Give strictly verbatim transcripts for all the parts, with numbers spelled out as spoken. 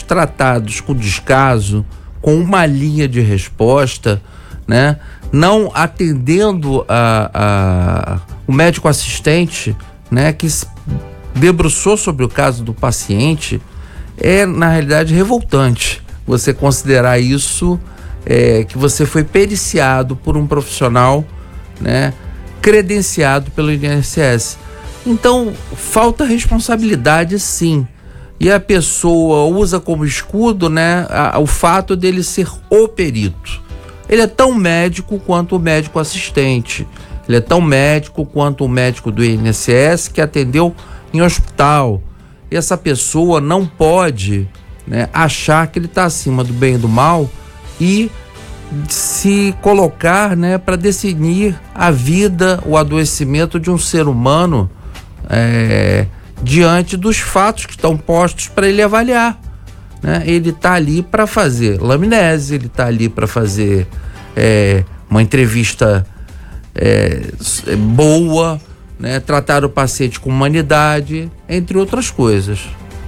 tratados com descaso, com uma linha de resposta, né? Não atendendo a, a, o médico assistente, né? Que se debruçou sobre o caso do paciente, é na realidade revoltante você considerar isso, é, que você foi periciado por um profissional, né? Credenciado pelo I N S S. Então falta responsabilidade, sim. E a pessoa usa como escudo, né, a, o fato dele ser o perito. Ele é tão médico quanto o médico assistente. Ele é tão médico quanto o médico do I N S S que atendeu em hospital. E essa pessoa não pode, né, achar que ele está acima do bem e do mal e se colocar, né, para definir a vida, o adoecimento de um ser humano, é, diante dos fatos que estão postos para ele avaliar, né? Ele está ali para fazer lamnese, ele está ali para fazer é, uma entrevista é, boa, né? Tratar o paciente com humanidade, entre outras coisas.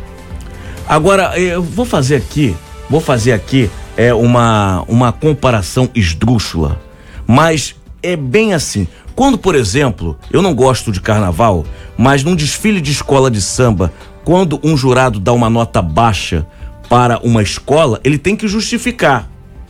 Agora, eu vou fazer aqui, vou fazer aqui é uma, uma comparação esdrúxula, mas é bem assim. Quando, por exemplo, eu não gosto de carnaval, mas num desfile de escola de samba, quando um jurado dá uma nota baixa para uma escola, ele tem que justificar.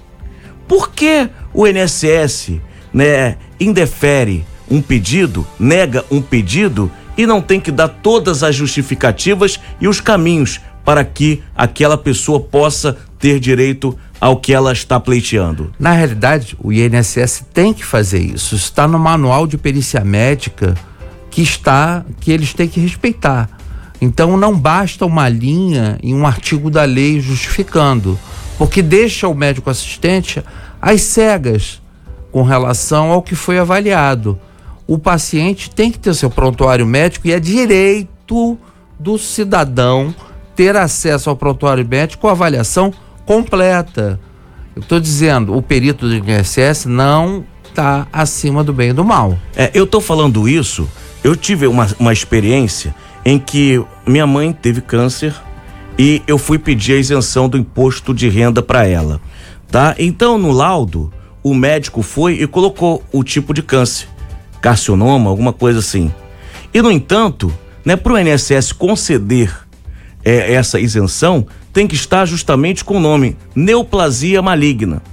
Por que o I N S S, né, indefere um pedido, nega um pedido e não tem que dar todas as justificativas e os caminhos para que aquela pessoa possa ter direito ao que ela está pleiteando? Na realidade, o I N S S tem que fazer isso. Está no manual de perícia médica que está, que eles têm que respeitar. Então não basta uma linha em um artigo da lei justificando, porque deixa o médico assistente às cegas com relação ao que foi avaliado. O paciente tem que ter seu prontuário médico e é direito do cidadão ter acesso ao prontuário médico com avaliação completa. Eu estou dizendo, o perito do I N S S não está acima do bem e do mal. É, eu estou falando isso, eu tive uma, uma experiência em que minha mãe teve câncer e eu fui pedir a isenção do imposto de renda para ela, tá? Então, no laudo, o médico foi e colocou o tipo de câncer, carcinoma, alguma coisa assim. E, no entanto, né, para o I N S S conceder é, essa isenção, tem que estar justamente com o nome neoplasia maligna.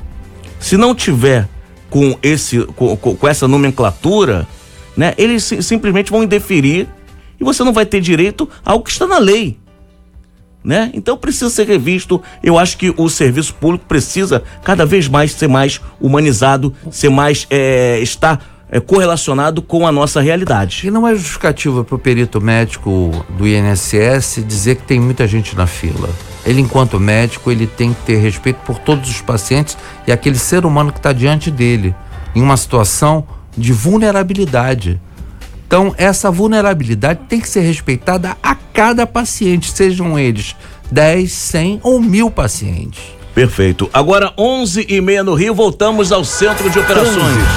Se não tiver com, esse, com, com essa nomenclatura, né, eles simplesmente vão indeferir e você não vai ter direito ao que está na lei, né? Então precisa ser revisto. Eu acho que o serviço público precisa cada vez mais ser mais humanizado, ser mais, é, estar é, correlacionado com a nossa realidade. E não é justificativa para o perito médico do I N S S dizer que tem muita gente na fila. Ele, enquanto médico, ele tem que ter respeito por todos os pacientes e aquele ser humano que está diante dele, em uma situação de vulnerabilidade. Então, essa vulnerabilidade tem que ser respeitada a cada paciente, sejam eles dez, cem ou mil pacientes. Perfeito. Agora, onze e meia no Rio, voltamos ao Centro de Operações.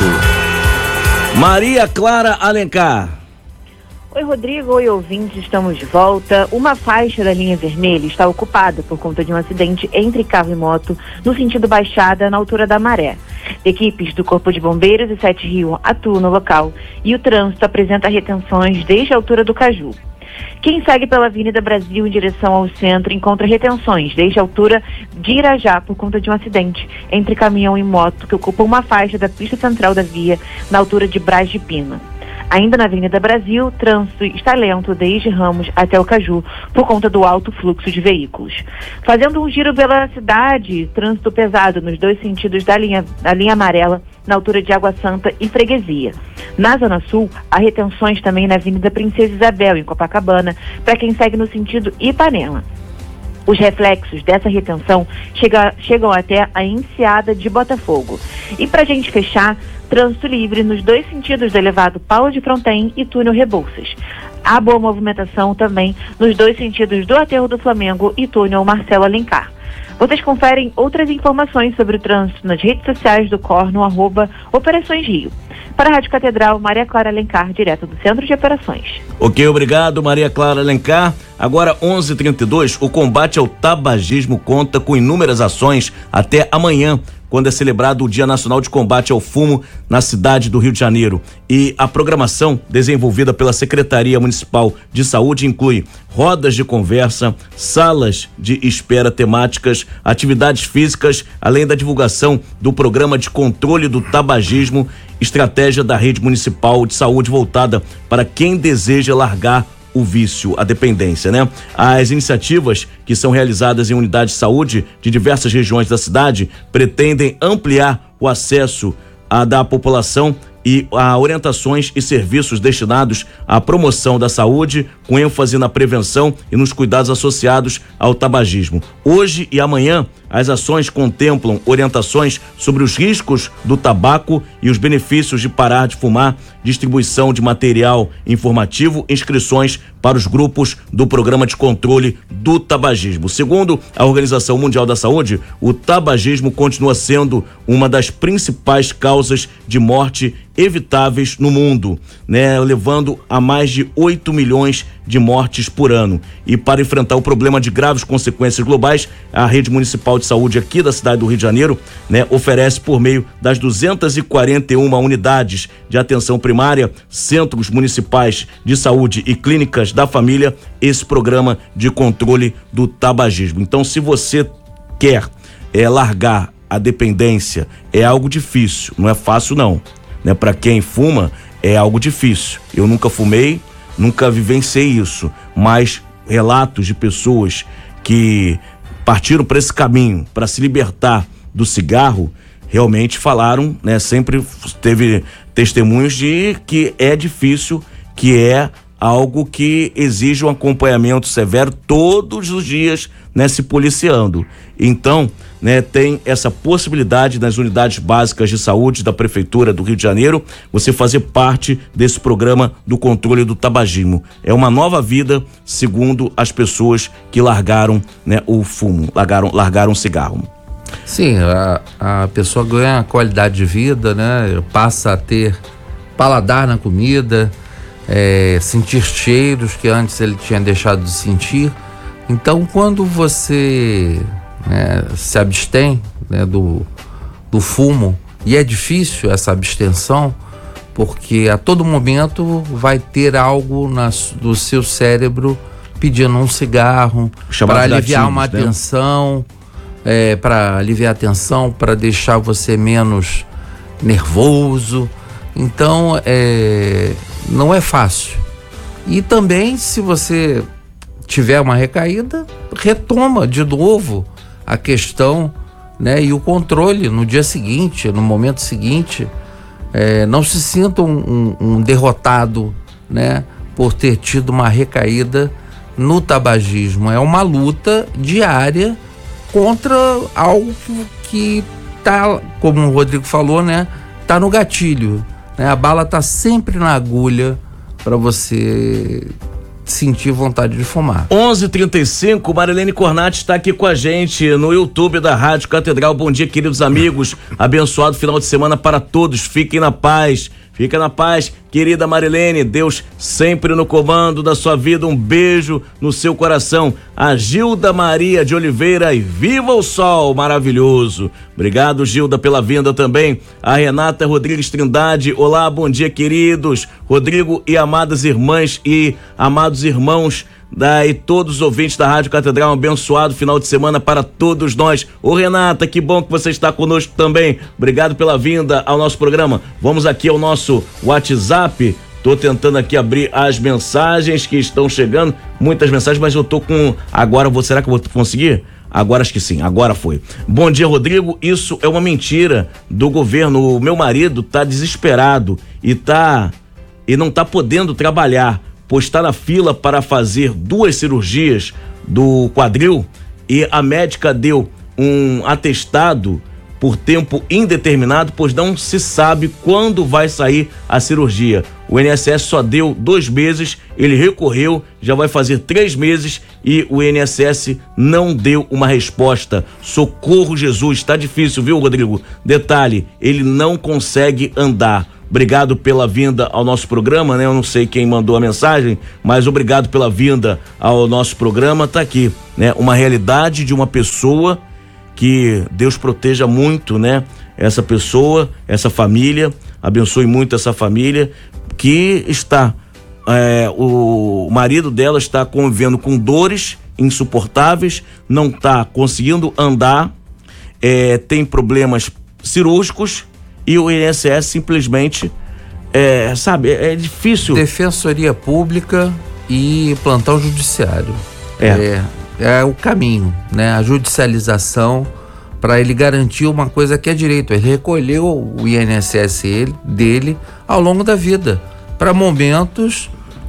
Trânsito. Maria Clara Alencar. Oi, Rodrigo. Oi, ouvintes. Estamos de volta. Uma faixa da linha vermelha está ocupada por conta de um acidente entre carro e moto no sentido Baixada, na altura da Maré. Equipes do Corpo de Bombeiros e Sete Rio atuam no local e o trânsito apresenta retenções desde a altura do Caju. Quem segue pela Avenida Brasil em direção ao centro encontra retenções desde a altura de Irajá por conta de um acidente entre caminhão e moto que ocupa uma faixa da pista central da via na altura de Braz de Pina. Ainda na Avenida Brasil, o trânsito está lento desde Ramos até o Caju, por conta do alto fluxo de veículos. Fazendo um giro pela cidade, trânsito pesado nos dois sentidos da linha, da linha amarela, na altura de Água Santa e Freguesia. Na Zona Sul, há retenções também na Avenida Princesa Isabel, em Copacabana, para quem segue no sentido Ipanema. Os reflexos dessa retenção chega, chegam até a Enseada de Botafogo. E para a gente fechar, trânsito livre nos dois sentidos do elevado Paulo de Fronten e túnel Rebouças. Há boa movimentação também nos dois sentidos do Aterro do Flamengo e túnel Marcelo Alencar. Vocês conferem outras informações sobre o trânsito nas redes sociais do C O R no arroba Operações Rio. Para a Rádio Catedral, Maria Clara Alencar, direto do Centro de Operações. Ok, obrigado, Maria Clara Alencar. Agora, onze e trinta e dois, o combate ao tabagismo conta com inúmeras ações até amanhã, quando é celebrado o Dia Nacional de Combate ao Fumo na cidade do Rio de Janeiro. E a programação desenvolvida pela Secretaria Municipal de Saúde inclui rodas de conversa, salas de espera temáticas, atividades físicas, além da divulgação do programa de controle do tabagismo, estratégia da Rede Municipal de Saúde voltada para quem deseja largar o vício, a dependência, né? As iniciativas que são realizadas em unidades de saúde de diversas regiões da cidade pretendem ampliar o acesso a, da população e a orientações e serviços destinados à promoção da saúde, com ênfase na prevenção e nos cuidados associados ao tabagismo. Hoje e amanhã, as ações contemplam orientações sobre os riscos do tabaco e os benefícios de parar de fumar, distribuição de material informativo, inscrições para os grupos do Programa de Controle do Tabagismo. Segundo a Organização Mundial da Saúde, o tabagismo continua sendo uma das principais causas de morte evitáveis no mundo, né, levando a mais de oito milhões de mortes por ano. E para enfrentar o problema de graves consequências globais, a Rede Municipal de Saúde aqui da cidade do Rio de Janeiro, né, oferece por meio das duzentas e quarenta e uma unidades de atenção primária, centros municipais de saúde e clínicas da família, esse programa de controle do tabagismo. Então, se você quer é, largar a dependência, é algo difícil, não é fácil não, né? Para quem fuma é algo difícil. Eu nunca fumei, nunca vivenciei isso, mas relatos de pessoas que partiram para esse caminho para se libertar do cigarro realmente falaram, né? Sempre teve testemunhos de que é difícil, que é algo que exige um acompanhamento severo todos os dias, né, se policiando. Então, né, tem essa possibilidade nas unidades básicas de saúde da Prefeitura do Rio de Janeiro, você fazer parte desse programa do controle do tabagismo. É uma nova vida, segundo as pessoas que largaram, né, o fumo, largaram, largaram o cigarro. Sim, a, a pessoa ganha qualidade de vida, né, passa a ter paladar na comida, É, sentir cheiros que antes ele tinha deixado de sentir. Então, quando você, né, se abstém, né, do, do fumo, e é difícil essa abstenção, porque a todo momento vai ter algo na, do seu cérebro pedindo um cigarro para aliviar uma né? tensão, é, para aliviar a tensão, para deixar você menos nervoso. Então, é, não é fácil. E também, se você tiver uma recaída, retoma de novo a questão, né, e o controle no dia seguinte, no momento seguinte. É, não se sinta um, um, um derrotado, né, por ter tido uma recaída no tabagismo. É uma luta diária contra algo que, que tá, como o Rodrigo falou, né, tá no gatilho. A bala tá sempre na agulha para você sentir vontade de fumar. onze e trinta e cinco, Marilene Cornati está aqui com a gente no YouTube da Rádio Catedral. Bom dia, queridos amigos. Abençoado final de semana para todos. Fiquem na paz. Fica na paz, querida Marilene. Deus sempre no comando da sua vida. Um beijo no seu coração. A Gilda Maria de Oliveira, e viva o sol maravilhoso. Obrigado, Gilda, pela vinda também. A Renata Rodrigues Trindade. Olá, bom dia, queridos. Rodrigo e amadas irmãs e amados irmãos da, e todos os ouvintes da Rádio Catedral, um abençoado final de semana para todos nós. Ô Renata, que bom que você está conosco também. Obrigado pela vinda ao nosso programa. Vamos aqui ao nosso WhatsApp. Tô tentando aqui abrir as mensagens que estão chegando. Muitas mensagens, mas eu tô com... Agora, vou, será que eu vou conseguir? Agora acho que sim, agora foi. Bom dia, Rodrigo. Isso é uma mentira do governo. O meu marido tá desesperado e tá... e não tá podendo trabalhar, pois está na fila para fazer duas cirurgias do quadril e a médica deu um atestado por tempo indeterminado, pois não se sabe quando vai sair a cirurgia. O I N S S só deu dois meses, ele recorreu, já vai fazer três meses e o I N S S não deu uma resposta. Socorro, Jesus, tá difícil, viu, Rodrigo? Detalhe, ele não consegue andar. obrigado pela vinda ao nosso programa, né? Eu não sei quem mandou a mensagem, mas obrigado pela vinda ao nosso programa. Tá aqui, né? Uma realidade de uma pessoa que Deus proteja muito, né? Essa pessoa, essa família, abençoe muito essa família que está, é, o marido dela está convivendo com dores insuportáveis, não está conseguindo andar, é, tem problemas cirúrgicos e o I N S S simplesmente, é, sabe, é, é difícil. Defensoria Pública e plantão judiciário. É, é, é o caminho, né? A judicialização para ele garantir uma coisa que é direito. Ele recolheu o I N S S ele, dele ao longo da vida, para momentos,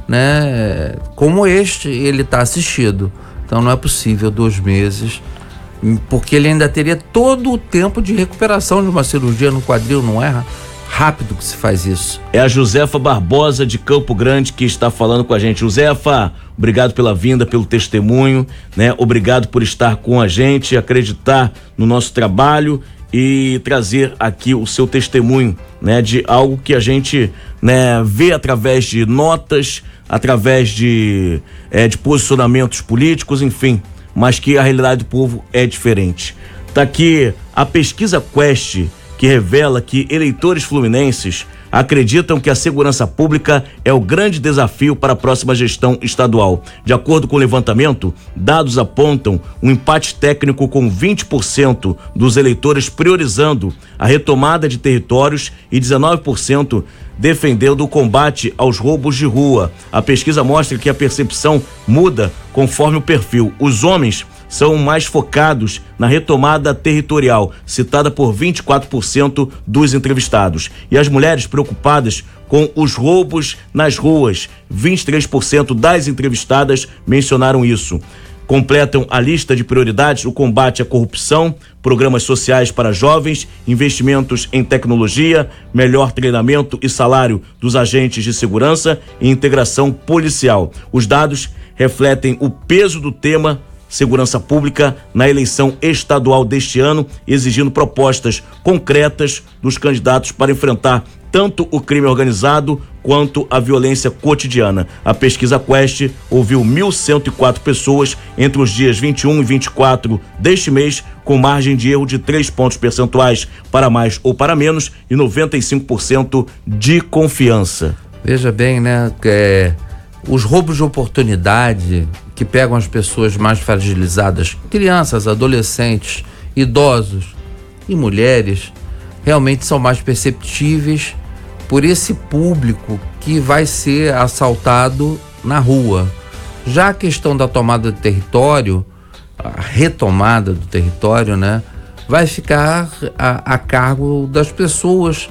né, como este, ele está assistido. Então não é possível dois meses, porque ele ainda teria todo o tempo de recuperação de uma cirurgia no quadril, não é rápido que se faz isso. É a Josefa Barbosa de Campo Grande que está falando com a gente. Josefa, obrigado pela vinda, pelo testemunho, né? Obrigado por estar com a gente, acreditar no nosso trabalho e trazer aqui o seu testemunho, né? De algo que a gente, né, vê através de notas, através de, é, de posicionamentos políticos, enfim, mas que a realidade do povo é diferente. Tá aqui a pesquisa Quest, que revela que eleitores fluminenses acreditam que a segurança pública é o grande desafio para a próxima gestão estadual. De acordo com o levantamento, dados apontam um empate técnico com vinte por cento dos eleitores priorizando a retomada de territórios e dezenove por cento defendendo o combate aos roubos de rua. A pesquisa mostra que a percepção muda conforme o perfil. Os homens são mais focados na retomada territorial, citada por vinte e quatro por cento dos entrevistados. E as mulheres preocupadas com os roubos nas ruas, vinte e três por cento das entrevistadas mencionaram isso. Completam a lista de prioridades o combate à corrupção, programas sociais para jovens, investimentos em tecnologia, melhor treinamento e salário dos agentes de segurança e integração policial. Os dados refletem o peso do tema segurança pública na eleição estadual deste ano, exigindo propostas concretas dos candidatos para enfrentar tanto o crime organizado quanto a violência cotidiana. A pesquisa Quest ouviu mil cento e quatro pessoas entre os dias vinte e um e vinte e quatro deste mês, com margem de erro de três pontos percentuais para mais ou para menos e noventa e cinco por cento de confiança. Veja bem, né? É, os roubos de oportunidade que pegam as pessoas mais fragilizadas, crianças, adolescentes, idosos e mulheres, realmente são mais perceptíveis por esse público que vai ser assaltado na rua. Já a questão da tomada do território, a retomada do território, né, vai ficar a, a cargo das pessoas,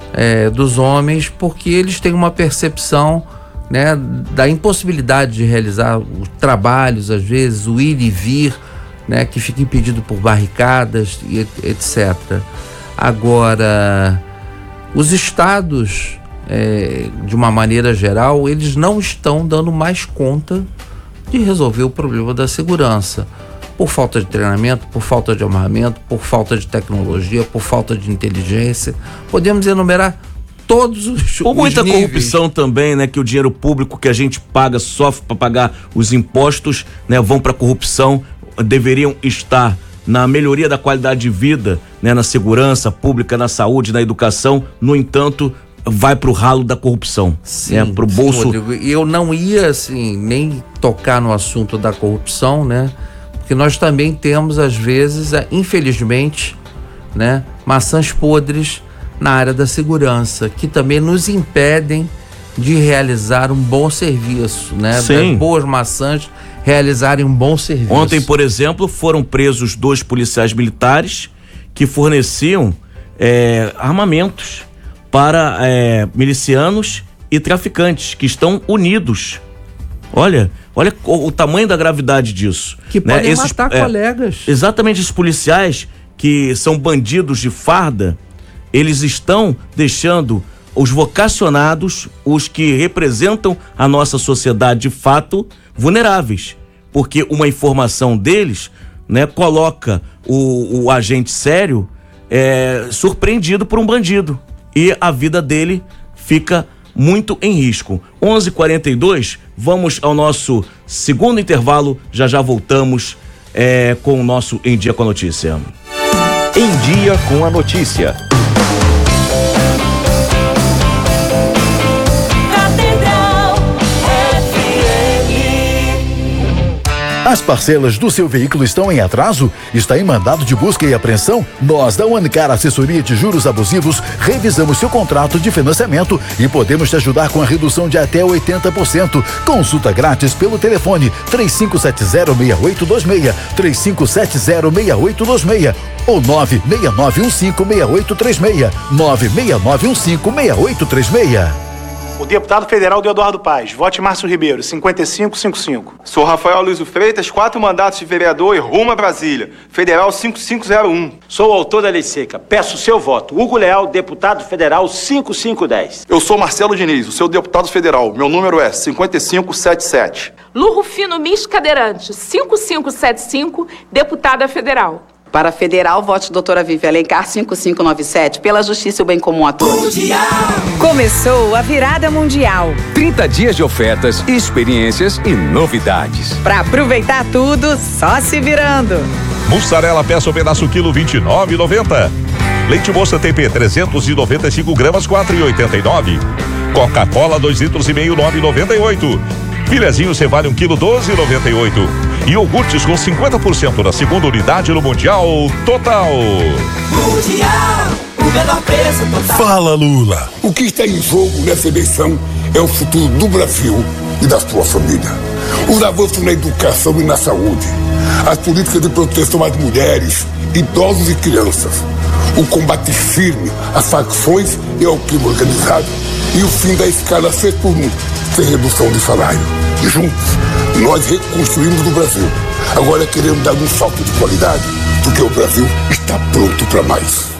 é, dos homens, porque eles têm uma percepção, né, da impossibilidade de realizar os trabalhos, às vezes, o ir e vir, né, que fica impedido por barricadas e etcétera. Agora, os estados, é, de uma maneira geral, eles não estão dando mais conta de resolver o problema da segurança, por falta de treinamento, por falta de armamento, por falta de tecnologia, por falta de inteligência. Podemos enumerar todos os Por muita os níveis. corrupção também, né? Que o dinheiro público que a gente paga, sofre para pagar os impostos, né? Vão para corrupção, deveriam estar na melhoria da qualidade de vida, né? Na segurança pública, na saúde, na educação. No entanto, vai pro ralo da corrupção, sim, né? Pro bolso. Sim, Rodrigo, eu não ia, assim, nem tocar no assunto da corrupção, né? Porque nós também temos, às vezes, infelizmente, né? Maçãs podres na área da segurança, que também nos impedem de realizar um bom serviço, né? Sim. Das boas maçãs realizarem um bom serviço. Ontem, por exemplo, foram presos dois policiais militares que forneciam é, armamentos para é, milicianos e traficantes que estão unidos. Olha, olha o, o tamanho da gravidade disso. Que né? podem Esses, matar é, colegas. Exatamente, esses policiais que são bandidos de farda, eles estão deixando os vocacionados, os que representam a nossa sociedade de fato, vulneráveis. Porque uma informação deles, né, coloca o, o agente sério é, surpreendido por um bandido. E a vida dele fica muito em risco. onze e quarenta e dois, vamos ao nosso segundo intervalo, já já voltamos é, com o nosso Em Dia com a Notícia. Em Dia com a Notícia. As parcelas do seu veículo estão em atraso? Está em mandado de busca e apreensão? Nós, da Unicar Assessoria de Juros Abusivos, revisamos seu contrato de financiamento e podemos te ajudar com a redução de até oitenta por cento. Consulta grátis pelo telefone três cinco sete zero, seis oito dois seis, três cinco sete zero, seis oito dois seis ou nove seis nove um cinco, seis oito três seis, nove seis nove um cinco, seis oito três seis. O deputado federal do Eduardo Paz, vote Márcio Ribeiro, cinquenta e cinco cinquenta e cinco. Sou Rafael Luiz Freitas, quatro mandatos de vereador e rumo a Brasília, federal cinco cinco zero um. Sou o autor da lei seca, peço seu voto, Hugo Leal, deputado federal cinco cinco dez. Eu sou Marcelo Diniz, o seu deputado federal, meu número é cinquenta e cinco setenta e sete. Lu Rufino Mis Cadeirante, cinco cinco sete cinco, deputada federal. Para federal, vote doutora Vivi Alencar cinco cinco nove sete, pela justiça e o bem comum a todos. Mundial. Começou a virada mundial. trinta dias de ofertas, experiências e novidades. Para aproveitar tudo, só se virando. Mussarela peça o pedaço quilo vinte e nove reais e noventa centavos. Leite Moça T P trezentos e noventa e cinco gramas, quatro reais e oitenta e nove centavos. Coca-Cola dois litros e meio, nove reais e noventa e oito centavos. Filezinho Cevale um quilo, doze reais e noventa e oito centavos. E iogurtes com cinquenta por cento na segunda unidade no Mundial Total. Mundial, o menor preço total. Fala, Lula. O que está em jogo nessa eleição é o futuro do Brasil e da sua família. Os avanços na educação e na saúde. As políticas de proteção às mulheres, idosos e crianças. O combate firme às facções e ao crime organizado. E o fim da escala seis por um, sem redução de salário. Juntos, nós reconstruímos o Brasil. Agora queremos dar um salto de qualidade, porque o Brasil está pronto para mais.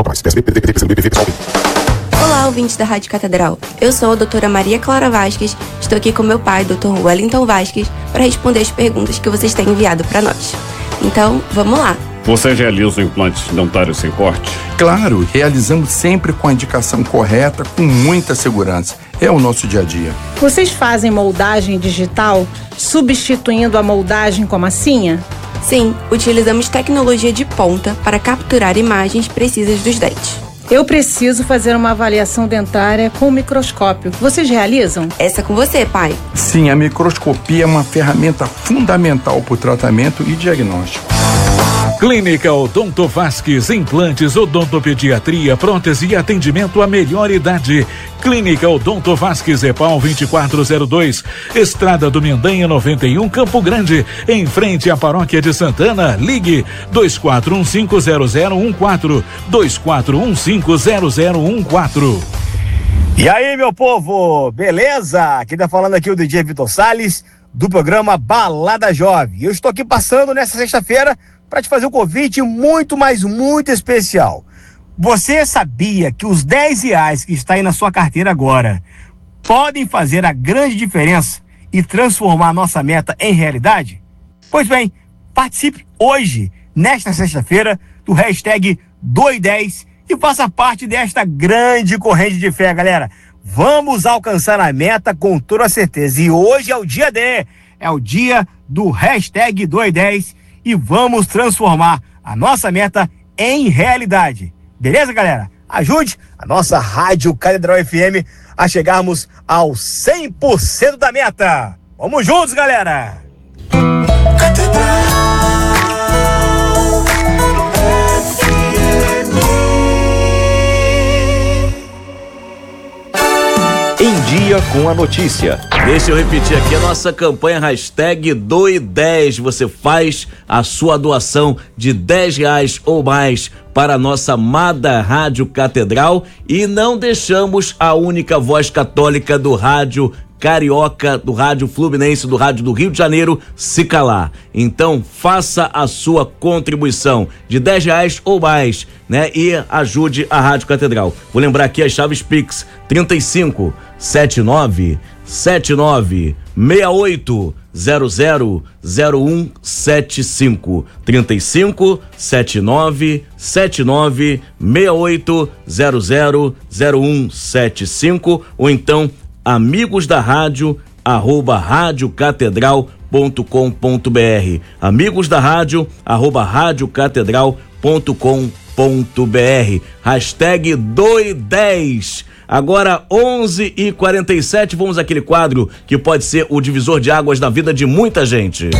Olá, ouvintes da Rádio Catedral. Eu sou a doutora Maria Clara Vasques. Estou aqui com meu pai, doutor Wellington Vasques, para responder as perguntas que vocês têm enviado para nós. Então, vamos lá. Você realiza implantes dentários sem corte? Claro, realizamos sempre com a indicação correta, com muita segurança. É o nosso dia a dia. Vocês fazem moldagem digital, substituindo a moldagem com massinha? Sim, utilizamos tecnologia de ponta para capturar imagens precisas dos dentes. Eu preciso fazer uma avaliação dentária com microscópio. Vocês realizam? Essa é com você, pai. Sim, a microscopia é uma ferramenta fundamental para o tratamento e diagnóstico. Clínica Odonto Vasques, implantes, odontopediatria, prótese e atendimento à melhor idade. Clínica Odonto Vasques, EPAL vinte e quatro zero dois, Estrada do Mendanha noventa e um, Campo Grande, em frente à Paróquia de Santana. Ligue dois quatro um cinco zero zero um quatro, dois quatro um cinco zero zero um quatro. E aí, meu povo, beleza? Quem tá falando aqui é o D J Vitor Salles, do programa Balada Jovem. Eu estou aqui passando nessa sexta-feira para te fazer um convite muito, mas muito especial. Você sabia que os dez reais que está aí na sua carteira agora podem fazer a grande diferença e transformar a nossa meta em realidade? Pois bem, participe hoje, nesta sexta-feira, do hashtag Doe dez e faça parte desta grande corrente de fé, galera. Vamos alcançar a meta com toda certeza. E hoje é o dia D, é o dia do hashtag Doe dez e vamos transformar a nossa meta em realidade. Beleza, galera? Ajude a nossa Rádio Catedral F M a chegarmos ao cem por cento da meta. Vamos juntos, galera! Catedral F M. Em Dia com a Notícia. Deixa eu repetir aqui a nossa campanha hashtag Doe dez. Você faz a sua doação de dez reais ou mais para a nossa amada Rádio Catedral e não deixamos a única voz católica do rádio carioca, do rádio fluminense, do rádio do Rio de Janeiro se calar. Então faça a sua contribuição de dez reais ou mais, né? E ajude a Rádio Catedral. Vou lembrar aqui as chaves Pix: trinta e cinco, setenta e nove, sete nove seis oito zero zero zero um sete cinco. trinta e cinco, sete nove sete nove seis oito zero zero zero um sete cinco, ou então amigos da rádio arroba rádio catedral ponto com ponto br. Amigos da rádio arroba rádio catedral ponto com ponto br. Hashtag doidez. Agora onze e quarenta e sete, vamos àquele quadro que pode ser o divisor de águas da vida de muita gente.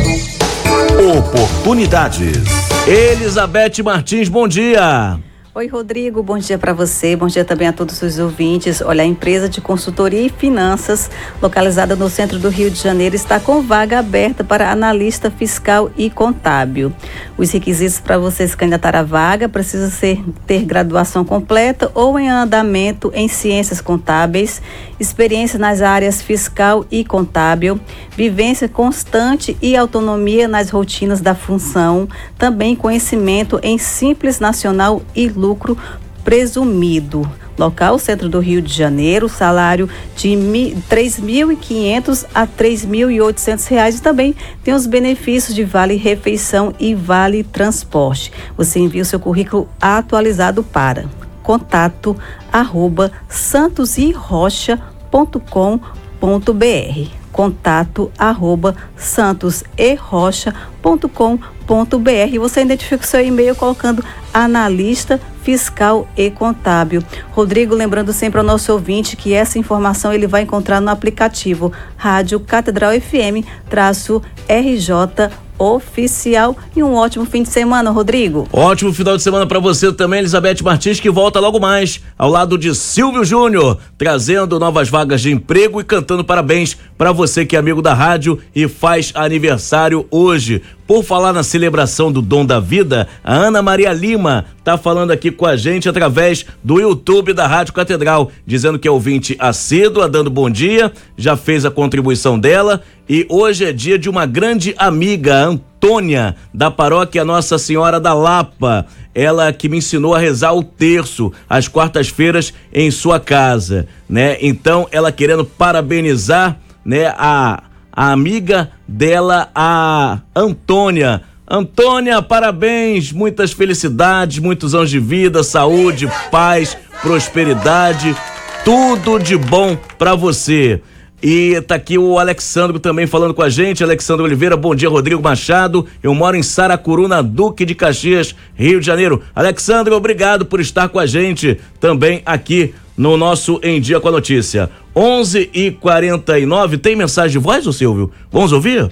Oportunidades. Elizabeth Martins, bom dia. Oi, Rodrigo, bom dia para você, bom dia também a todos os ouvintes. Olha, a empresa de consultoria e finanças, localizada no centro do Rio de Janeiro, está com vaga aberta para analista fiscal e contábil. Os requisitos para você se candidatar à vaga precisa ser ter graduação completa ou em andamento em ciências contábeis, experiência nas áreas fiscal e contábil, vivência constante e autonomia nas rotinas da função, também conhecimento em Simples Nacional e lucro presumido. Local, centro do Rio de Janeiro, salário de três mil e quinhentos a três mil e oitocentos reais, e também tem os benefícios de vale refeição e vale transporte. Você envia o seu currículo atualizado para contato arroba santos e rocha ponto com ponto br. Contato arroba santos e rocha ponto com ponto br. Você identifica o seu e-mail colocando analista fiscal e contábil. Rodrigo, lembrando sempre ao nosso ouvinte que essa informação ele vai encontrar no aplicativo Rádio Catedral F M traço R J Oficial. E um ótimo fim de semana, Rodrigo. Ótimo final de semana para você também, Elizabeth Martins, que volta logo mais ao lado de Silvio Júnior, trazendo novas vagas de emprego e cantando parabéns para você que é amigo da rádio e faz aniversário hoje. Por falar na celebração do Dom da Vida, a Ana Maria Lima tá falando aqui com a gente através do YouTube da Rádio Catedral, dizendo que é ouvinte assídua, dando bom dia, já fez a contribuição dela, e hoje é dia de uma grande amiga, Antônia, da paróquia Nossa Senhora da Lapa. Ela que me ensinou a rezar o terço às quartas-feiras em sua casa, né? Então, ela querendo parabenizar, né, a a amiga dela, a Antônia. Antônia, parabéns, muitas felicidades, muitos anos de vida, saúde, paz, prosperidade, tudo de bom pra você. E tá aqui o Alexandro também falando com a gente. Alexandro Oliveira, bom dia, Rodrigo Machado. Eu moro em Saracuruna, Duque de Caxias, Rio de Janeiro. Alexandro, obrigado por estar com a gente também aqui no nosso Em Dia com a Notícia. onze e quarenta e nove, tem mensagem de voz, ô Silvio? Vamos ouvir?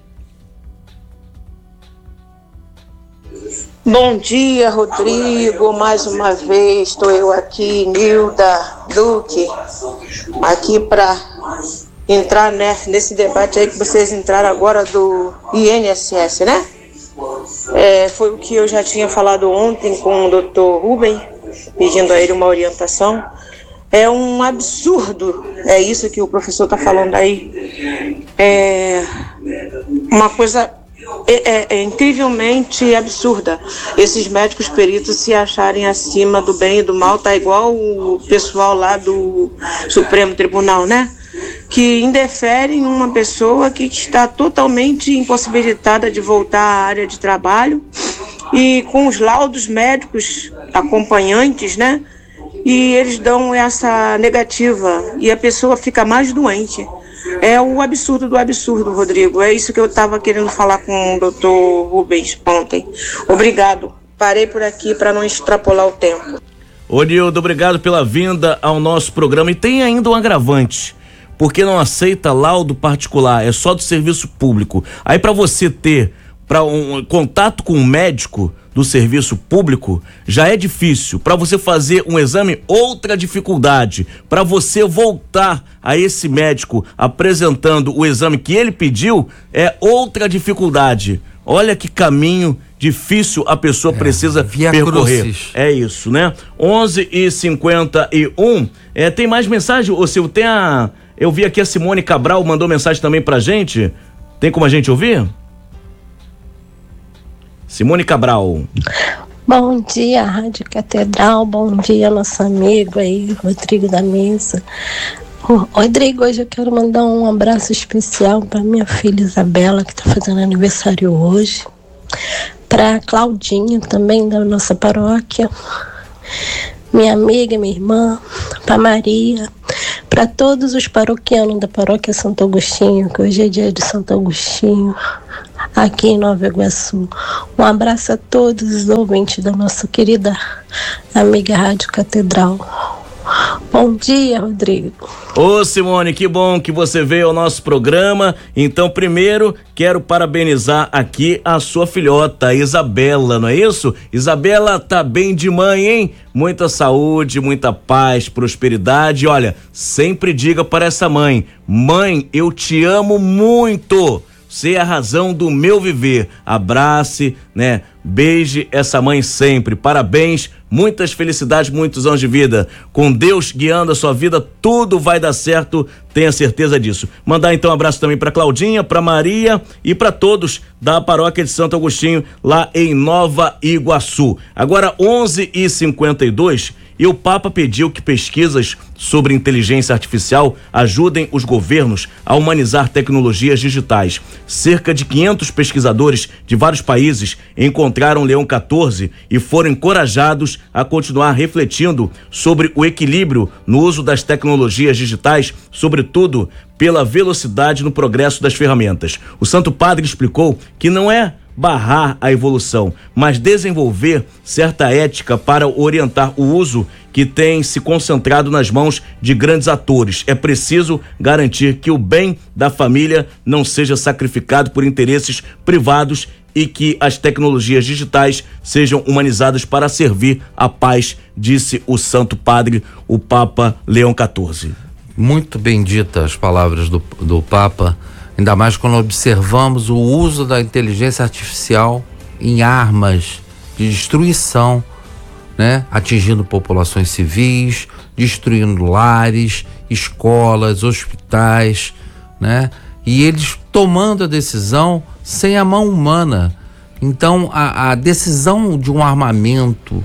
Bom dia, Rodrigo, mais uma vez estou eu aqui, Nilda Duque, aqui para entrar, né, nesse debate aí que vocês entraram agora do I N S S, né? É, foi o que eu já tinha falado ontem com o doutor Rubem, pedindo a ele uma orientação. É um absurdo, é isso que o professor está falando aí, é uma coisa é, é, é incrivelmente absurda. Esses médicos peritos se acharem acima do bem e do mal, tá igual o pessoal lá do Supremo Tribunal, né? Que indeferem uma pessoa que está totalmente impossibilitada de voltar à área de trabalho, e com os laudos médicos acompanhantes, né? E eles dão essa negativa e a pessoa fica mais doente. É o absurdo do absurdo, Rodrigo. É isso que eu estava querendo falar com o doutor Rubens ontem. Obrigado. Parei por aqui para não extrapolar o tempo. Ô Nildo, obrigado pela vinda ao nosso programa. E tem ainda um agravante, porque não aceita laudo particular, é só do serviço público. Aí para você ter para um contato com um médico do serviço público já é difícil. Para você fazer um exame, outra dificuldade. Para você voltar a esse médico apresentando o exame que ele pediu, é outra dificuldade. Olha que caminho difícil a pessoa é, precisa percorrer. Crucis. É isso, né? onze e cinquenta e um. É, tem mais mensagem? Ou se tem a... Eu vi aqui a Simone Cabral mandou mensagem também pra gente. Tem como a gente ouvir? Simone Cabral. Bom dia, Rádio Catedral, bom dia, nosso amigo aí, Rodrigo da Mesa. Ô, Rodrigo, hoje eu quero mandar um abraço especial para minha filha Isabela, que está fazendo aniversário hoje. Para Claudinha, também da nossa paróquia. Minha amiga, minha irmã. Para Maria. Para todos os paroquianos da paróquia Santo Agostinho, que hoje é dia de Santo Agostinho, aqui em Nova Iguaçu. Um abraço a todos os ouvintes da nossa querida amiga Rádio Catedral. Bom dia, Rodrigo. Ô Simone, que bom que você veio ao nosso programa. Então, primeiro, quero parabenizar aqui a sua filhota, Isabela, não é isso? Isabela tá bem de mãe, hein? Muita saúde, muita paz, prosperidade. Olha, sempre diga para essa mãe: mãe, eu te amo muito. Você é a razão do meu viver. Abrace, né? Beije essa mãe sempre. Parabéns, muitas felicidades, muitos anos de vida. Com Deus guiando a sua vida, tudo vai dar certo, tenha certeza disso. Mandar então um abraço também para Claudinha, para Maria e para todos da paróquia de Santo Agostinho, lá em Nova Iguaçu. Agora onze e cinquenta e dois. E o Papa pediu que pesquisas sobre inteligência artificial ajudem os governos a humanizar tecnologias digitais. Cerca de quinhentos pesquisadores de vários países encontraram Leão quatorze e foram encorajados a continuar refletindo sobre o equilíbrio no uso das tecnologias digitais, sobretudo pela velocidade no progresso das ferramentas. O Santo Padre explicou que não é barrar a evolução, mas desenvolver certa ética para orientar o uso que tem se concentrado nas mãos de grandes atores. É preciso garantir que o bem da família não seja sacrificado por interesses privados e que as tecnologias digitais sejam humanizadas para servir a paz, disse o Santo Padre, o Papa Leão quatorze. Muito benditas as palavras do, do Papa, ainda mais quando observamos o uso da inteligência artificial em armas de destruição, né? Atingindo populações civis, destruindo lares, escolas, hospitais, né? E eles tomando a decisão sem a mão humana. Então, a, a decisão de um armamento,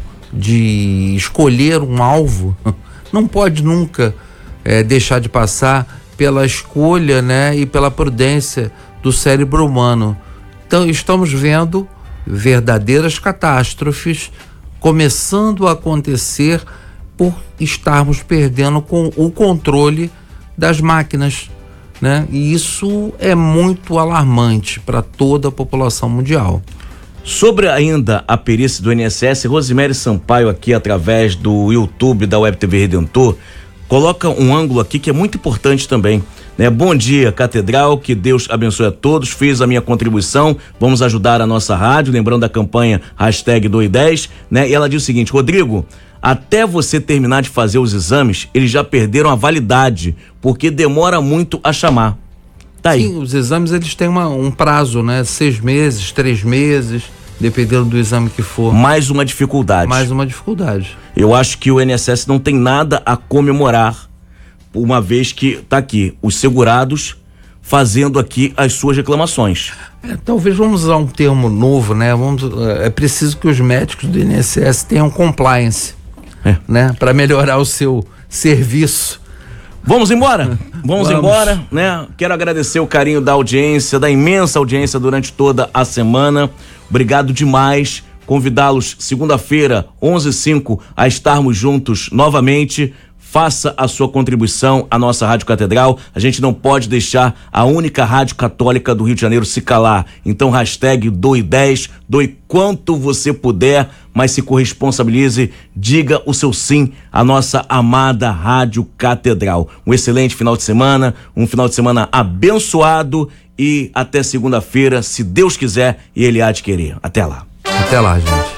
de escolher um alvo, não pode nunca é, deixar de passar pela escolha, né, e pela prudência do cérebro humano. Então, estamos vendo verdadeiras catástrofes começando a acontecer por estarmos perdendo com o controle das máquinas, né? E isso é muito alarmante para toda a população mundial. Sobre ainda a perícia do I N S S, Rosemary Sampaio aqui através do YouTube da Web T V Redentor coloca um ângulo aqui que é muito importante também, né? Bom dia, Catedral, que Deus abençoe a todos, fiz a minha contribuição, vamos ajudar a nossa rádio, lembrando da campanha hashtag dois dez, né? E ela diz o seguinte: Rodrigo, até você terminar de fazer os exames, eles já perderam a validade, porque demora muito a chamar. Tá aí. Sim, os exames eles têm uma, um prazo, né? Seis meses, três meses, dependendo do exame que for. Mais uma dificuldade. Mais uma dificuldade. Eu acho que o I N S S não tem nada a comemorar, uma vez que tá aqui os segurados fazendo aqui as suas reclamações. É, talvez vamos usar um termo novo, né? Vamos, é preciso que os médicos do I N S S tenham compliance, é. né? Para melhorar o seu serviço. Vamos embora? Vamos, Vamos embora, né? Quero agradecer o carinho da audiência, da imensa audiência durante toda a semana. Obrigado demais. Convidá-los segunda-feira, onze e cinco, a estarmos juntos novamente. Faça a sua contribuição à nossa Rádio Catedral. A gente não pode deixar a única rádio católica do Rio de Janeiro se calar. Então, hashtag doe dez, doe quanto você puder, mas se corresponsabilize, diga o seu sim à nossa amada Rádio Catedral. Um excelente final de semana, um final de semana abençoado e até segunda-feira, se Deus quiser e Ele há de querer. Até lá. Até lá, gente.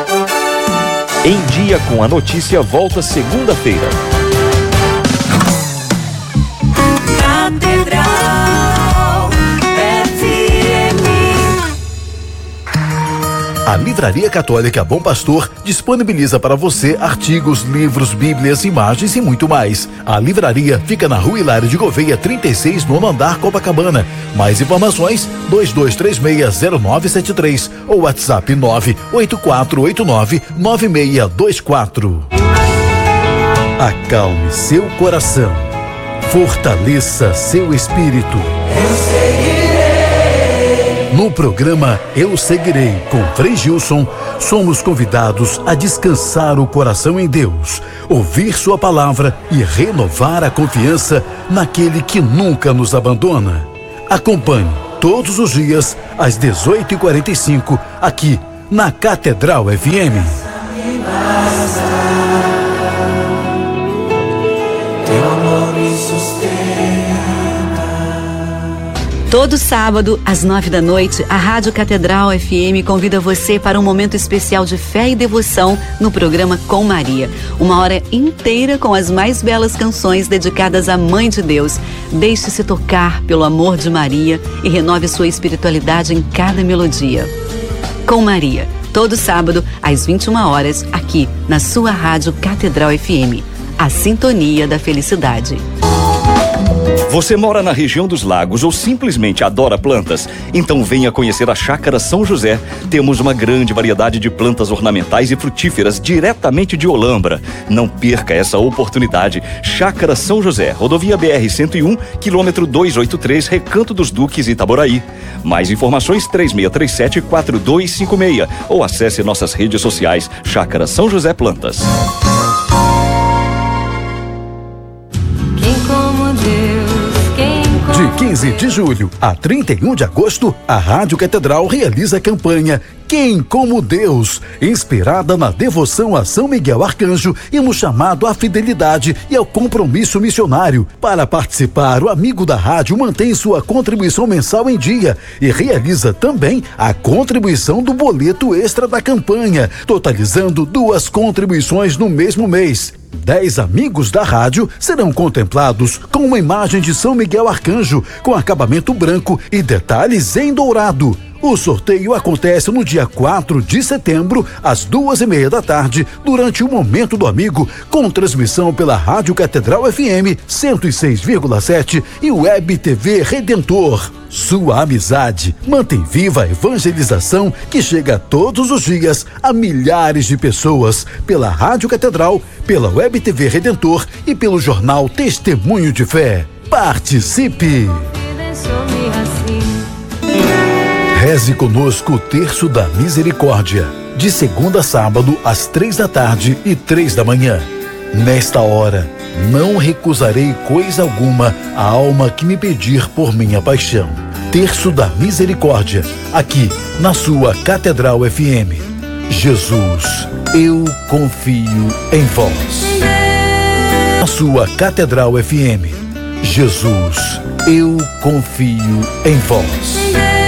Em Dia com a Notícia volta segunda-feira. Catedral F M. A Livraria Católica Bom Pastor disponibiliza para você artigos, livros, bíblias, imagens e muito mais. A livraria fica na Rua Hilário de Gouveia, trinta e seis, nono andar, Copacabana. Mais informações, dois dois três seis zero nove sete três ou WhatsApp nove oito quatro oito nove nove seis dois quatro. Acalme seu coração. Fortaleça seu espírito. Eu seguirei. No programa Eu Seguirei, com Frei Gilson, somos convidados a descansar o coração em Deus, ouvir sua palavra e renovar a confiança naquele que nunca nos abandona. Acompanhe todos os dias, às dezoito e quarenta e cinco, aqui na Catedral F M. Teu amor me sustenta. Todo sábado, às nove da noite, a Rádio Catedral F M convida você para um momento especial de fé e devoção no programa Com Maria. Uma hora inteira com as mais belas canções dedicadas à Mãe de Deus. Deixe-se tocar pelo amor de Maria e renove sua espiritualidade em cada melodia. Com Maria, todo sábado, às vinte e uma horas, aqui na sua Rádio Catedral F M. A sintonia da felicidade. Você mora na região dos lagos ou simplesmente adora plantas? Então venha conhecer a Chácara São José. Temos uma grande variedade de plantas ornamentais e frutíferas diretamente de Olambra. Não perca essa oportunidade. Chácara São José, rodovia B R cento e um, quilômetro duzentos e oitenta e três, Recanto dos Duques, Itaboraí. Mais informações três seis três sete, quatro dois cinco seis ou acesse nossas redes sociais Chácara São José Plantas. De quinze de julho a trinta e um de agosto, a Rádio Catedral realiza a campanha Quem como Deus, inspirada na devoção a São Miguel Arcanjo e no chamado à fidelidade e ao compromisso missionário. Para participar, o amigo da rádio mantém sua contribuição mensal em dia e realiza também a contribuição do boleto extra da campanha, totalizando duas contribuições no mesmo mês. Dez amigos da rádio serão contemplados com uma imagem de São Miguel Arcanjo com acabamento branco e detalhes em dourado. O sorteio acontece no dia quatro de setembro, às duas e meia da tarde, durante o Momento do Amigo, com transmissão pela Rádio Catedral F M cento e seis vírgula sete e Web T V Redentor. Sua amizade mantém viva a evangelização que chega todos os dias a milhares de pessoas pela Rádio Catedral, pela Web T V Redentor e pelo jornal Testemunho de Fé. Participe! Reze conosco o Terço da Misericórdia, de segunda a sábado, às três da tarde e três da manhã. Nesta hora, não recusarei coisa alguma à alma que me pedir por minha paixão. Terço da Misericórdia, aqui na sua Catedral F M. Jesus, eu confio em vós. Na sua Catedral F M. Jesus, eu confio em vós.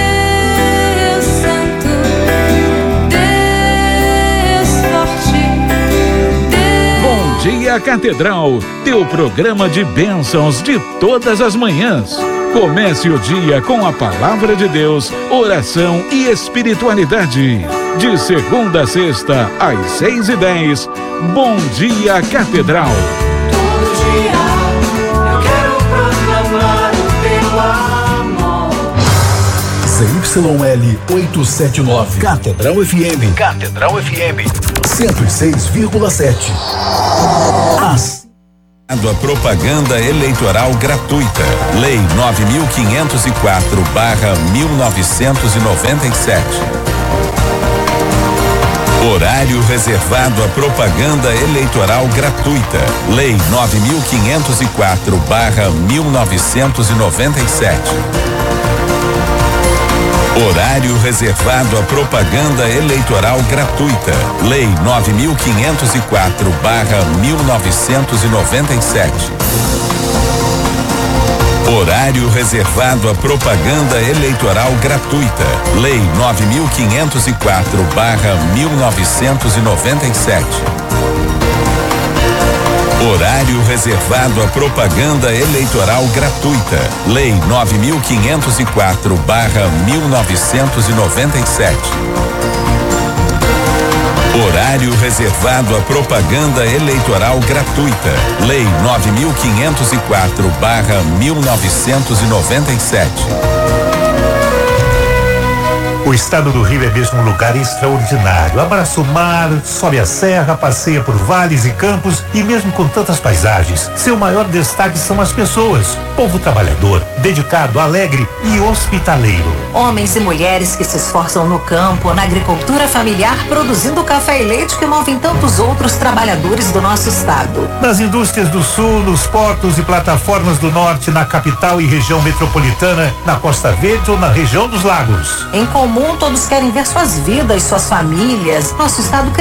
Dia Catedral, teu programa de bênçãos de todas as manhãs. Comece o dia com a palavra de Deus, oração e espiritualidade. De segunda a sexta, às seis e dez. Bom Dia Catedral. Todo dia eu quero proclamar o teu amor. C Y L oitocentos e setenta e nove, Catedral F M. Catedral F M. cento e seis vírgula sete. As A propaganda eleitoral gratuita. Lei nove mil quinhentos e quatro barra mil novecentos e noventa e sete. Horário reservado à propaganda eleitoral gratuita. Lei nove mil quinhentos e quatro barra mil novecentos e noventa e sete. Horário reservado à propaganda eleitoral gratuita. Lei nove mil quinhentos e quatro barra mil novecentos e noventa e sete. Horário reservado à propaganda eleitoral gratuita. Lei nove mil quinhentos e quatro barra mil novecentos e noventa e sete. Horário reservado à propaganda eleitoral gratuita. Lei nove mil quinhentos e quatro barra mil novecentos e noventa e sete. Horário reservado à propaganda eleitoral gratuita. Lei nove mil quinhentos e quatro barra mil novecentos e noventa e sete. O estado do Rio é mesmo um lugar extraordinário. Abraça o mar, sobe a serra, passeia por vales e campos e mesmo com tantas paisagens, seu maior destaque são as pessoas. Povo trabalhador, dedicado, alegre e hospitaleiro. Homens e mulheres que se esforçam no campo, na agricultura familiar, produzindo café e leite que movem tantos outros trabalhadores do nosso estado. Nas indústrias do sul, nos portos e plataformas do norte, na capital e região metropolitana, na Costa Verde ou na região dos lagos. Em comum, todos querem ver suas vidas, suas famílias, nosso estado crescer.